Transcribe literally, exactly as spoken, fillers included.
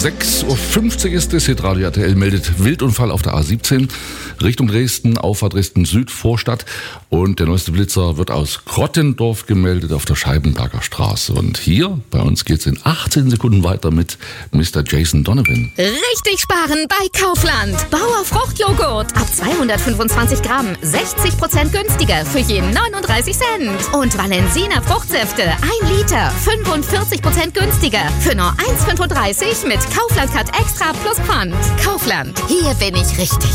sechs Uhr fünfzig ist es. Hitradio R T L meldet Wildunfall auf der A siebzehn Richtung Dresden, Auffahrt Dresden Süd, Vorstadt. Und der neueste Blitzer wird aus Krottendorf gemeldet auf der Scheibenberger Straße. Und hier bei uns geht's in achtzehn Sekunden weiter mit Mister Jason Donovan. Richtig sparen bei Kaufland. Bauer Fruchtjoghurt ab zweihundertfünfundzwanzig Gramm, sechzig Prozent günstiger für jeden neununddreißig Cent. Und Valensina Fruchtsäfte ein Liter, fünfundvierzig Prozent günstiger für nur eins Komma fünfunddreißig mit Kaufland Cut Extra plus Pfand. Kaufland, hier bin ich richtig.